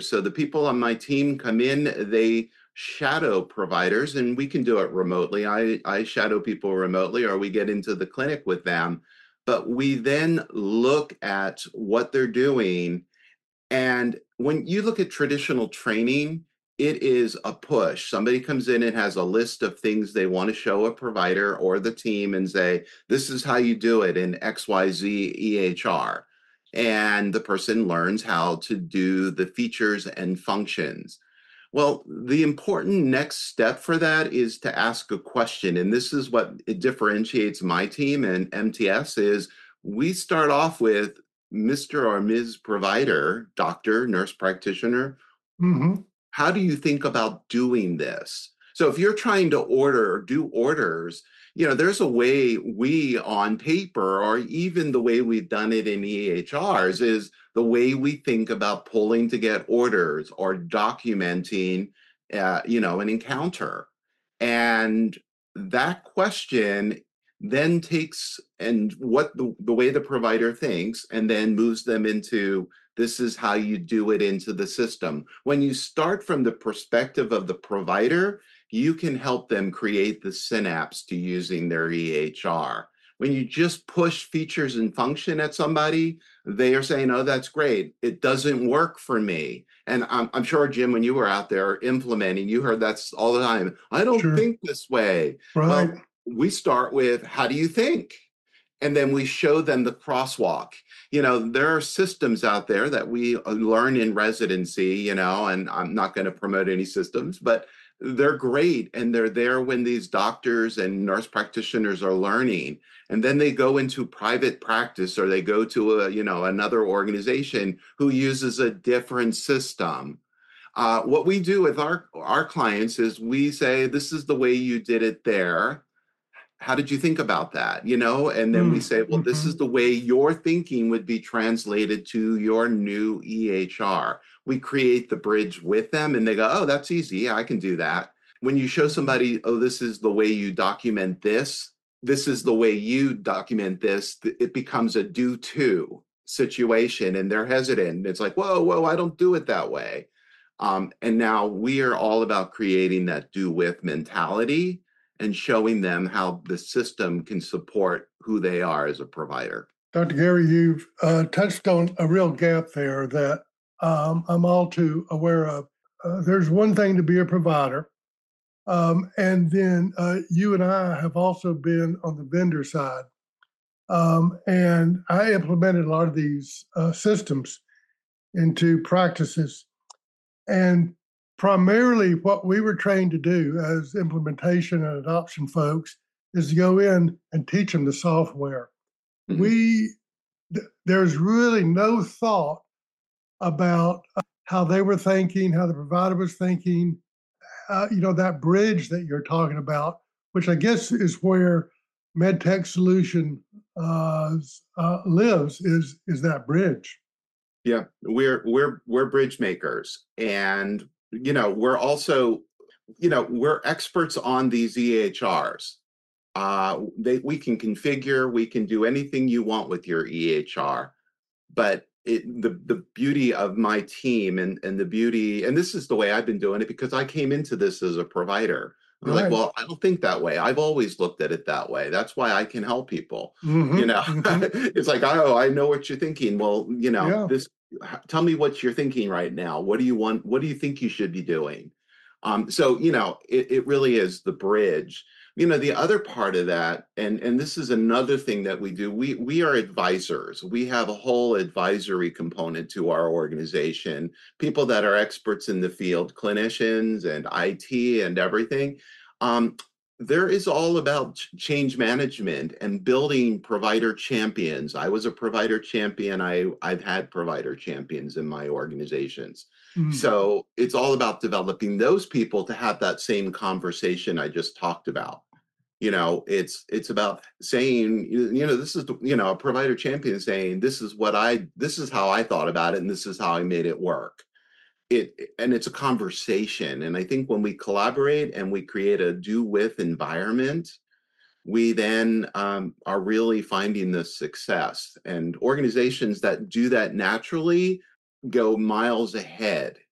So the people on my team come in, they shadow providers, and we can do it remotely. I shadow people remotely, or we get into the clinic with them. But we then look at what they're doing. And when you look at traditional training, it is a push. Somebody comes in and has a list of things they want to show a provider or the team and say, this is how you do it in XYZ EHR. And the person learns how to do the features and functions. Well, the important next step for that is to ask a question. And this is what it differentiates my team and MTS is we start off with Mr. or Ms. Provider, doctor, nurse practitioner, Hmm. how do you think about doing this? So if you're trying to order or do orders, there's a way we on paper, or even the way we've done it in EHRs, is the way we think about pulling to get orders or documenting, an encounter. And that question then takes and what the way the provider thinks and then moves them into this is how you do it into the system. When you start from the perspective of the provider, you can help them create the synapse to using their EHR. When you just push features and function at somebody, they are saying, oh, that's great. It doesn't work for me. And I'm sure, Jim, when you were out there implementing, you heard that's all the time. I don't Sure. think this way. Right. Well, we start with, how do you think? And then we show them the crosswalk. There are systems out there that we learn in residency, and I'm not going to promote any systems, but they're great. And they're there when these doctors and nurse practitioners are learning. And then they go into private practice, or they go to another organization who uses a different system. What we do with our clients is we say, this is the way you did it there. How did you think about that? And then we say, well, this is Mm-hmm. the way your thinking would be translated to your new EHR. We create the bridge with them and they go, oh, that's easy. Yeah, I can do that. When you show somebody, oh, this is the way you document this is the way you document this, it becomes a do to situation and they're hesitant. It's like, whoa, I don't do it that way. And now we are all about creating that do with mentality and showing them how the system can support who they are as a provider. Dr. Gary, you've touched on a real gap there that I'm all too aware of. There's one thing to be a provider, and then you and I have also been on the vendor side. And I implemented a lot of these systems into practices. And primarily, what we were trained to do as implementation and adoption folks is to go in and teach them the software. Mhm. We There's really no thought about how they were thinking, how the provider was thinking. That bridge that you're talking about, which I guess is where MedTech Solution lives, is that bridge. Yeah, we're bridge makers, and we're also we're experts on these EHRs. We can configure, we can do anything you want with your EHR, but the beauty of my team and the beauty, and this is the way I've been doing it because I came into this as a provider. I was like, Right. well, I don't think that way. I've always looked at it that way. That's why I can help people. Mm-hmm. Mm-hmm. It's like, oh, I know what you're thinking. Well, Yeah. tell me what you're thinking right now. What do you want? What do you think you should be doing? So, it really is the bridge. The other part of that, and this is another thing that we do, we are advisors. We have a whole advisory component to our organization, people that are experts in the field, clinicians and IT and everything. Um, there is all about change management and building provider champions. I was a provider champion. I've had provider champions in my organizations. Mm. So it's all about developing those people to have that same conversation I just talked about. It's about saying, this is a provider champion saying, this is how I thought about it, and this is how I made it work. And it's a conversation. And I think when we collaborate and we create a do with environment, we then are really finding the success. And organizations that do that naturally go miles ahead